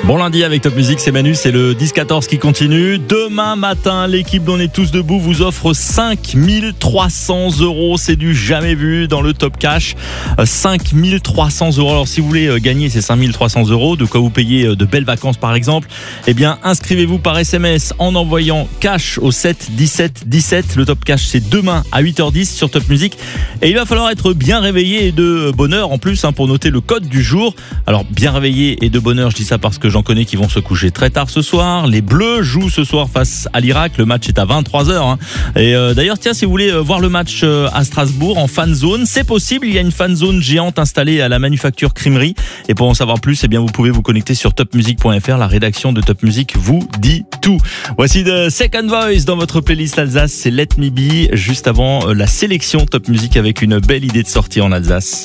Bon lundi avec Top Music, c'est Manu, c'est le 10-14 qui continue. Demain matin, l'équipe d'On est tous debout vous offre 5 300 €. C'est du jamais vu dans le Top Cash. 5 300 €. Alors si vous voulez gagner ces 5 300 €, de quoi vous payer de belles vacances par exemple, eh bien inscrivez-vous par SMS en envoyant cash au 7 17 17. Le Top Cash c'est demain à 8h10 sur Top Music. Et il va falloir être bien réveillé et de bonne heure en plus pour noter le code du jour. Alors bien réveillé et de bonne heure, je dis ça parce que j'en connais qui vont se coucher très tard ce soir. Les Bleus jouent ce soir face à l'Irak. Le match est à 23h. Et d'ailleurs, tiens, si vous voulez voir le match à Strasbourg en fan zone, c'est possible. Il y a une fan zone géante installée à la Manufacture Crimerie. Et pour en savoir plus, eh bien, vous pouvez vous connecter sur topmusic.fr. La rédaction de Top Music vous dit tout. Voici The Second Voice dans votre playlist Alsace. C'est Let Me Be. Juste avant la sélection Top Music avec une belle idée de sortie en Alsace.